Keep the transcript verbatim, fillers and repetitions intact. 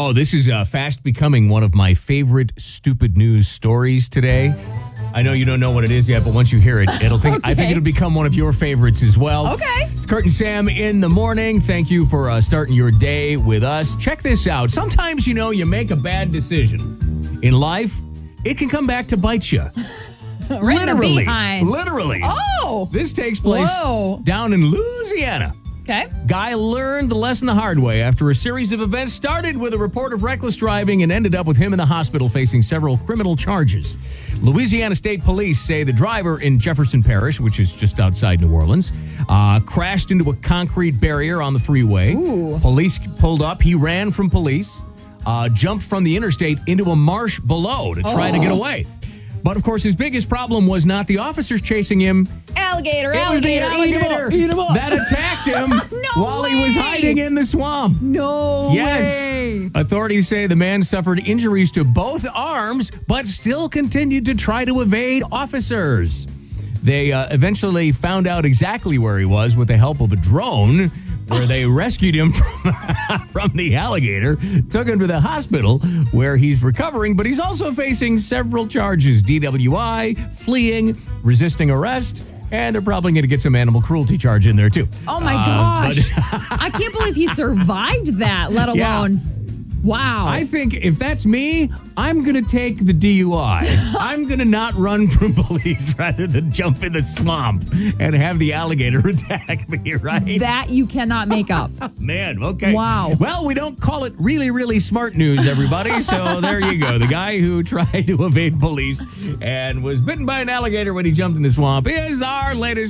Oh, this is uh, fast becoming one of my favorite stupid news stories today. I know you don't know what it is yet, but once you hear it, it'll think Okay. I think it'll become one of your favorites as well. Okay. It's Kurt and Sam in the morning. Thank you for uh, starting your day with us. Check this out. Sometimes, you know, you make a bad decision in life. It can come back to bite you. Right in the Literally. behind. Literally. Oh. This takes place Whoa. down in Louisiana. Okay. Guy learned the lesson the hard way after a series of events started with a report of reckless driving and ended up with him in the hospital facing several criminal charges. Louisiana State Police say the driver in Jefferson Parish, which is just outside New Orleans, uh, crashed into a concrete barrier on the freeway. Ooh. Police pulled up. He ran from police, uh, jumped from the interstate into a marsh below to try Oh. to get away. But, of course, his biggest problem was not the officers chasing him. Alligator, It was the alligator, alligator eat 'em up. that attacked him No while he was way. hiding in the swamp. No Yes. way. Authorities say the man suffered injuries to both arms, but still continued to try to evade officers. They uh, eventually found out exactly where he was with the help of a drone, where they rescued him from, from the alligator, took him to the hospital where he's recovering, but he's also facing several charges: D W I, fleeing, resisting arrest, and they're probably going to get some animal cruelty charge in there, too. Oh, my Uh, gosh. I can't believe he survived that, let Yeah. alone. Wow. I think if that's me, I'm going to take the D U I. I'm going to not run from police rather than jump in the swamp and have the alligator attack me, right? that you cannot make up. Man, okay. Wow. Well, we don't call it really, really smart news, everybody. So there you go. The guy who tried to evade police and was bitten by an alligator when he jumped in the swamp is our latest